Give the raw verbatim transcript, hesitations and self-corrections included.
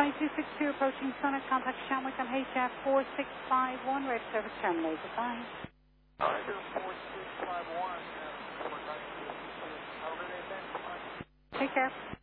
Flight two six two approaching Summit, contact Shamwick on H F four six five one, rate service terminated. Bye. All right, four six five one, uh, four nine two, have a good day, thanks, bye. Take care.